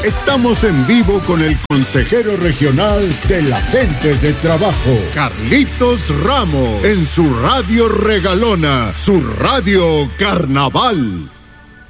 Estamos en vivo con el consejero regional de la gente de trabajo, Carlitos Ramos, en su radio regalona, su radio Carnaval.